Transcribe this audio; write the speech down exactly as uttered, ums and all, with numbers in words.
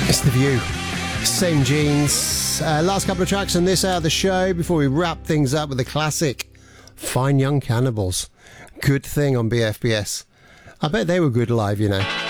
It's The View. Same Jeans. Uh, last couple of tracks on this hour of the show before we wrap things up with the classic Fine Young Cannibals. Good Thing on B F B S. I bet they were good live, you know.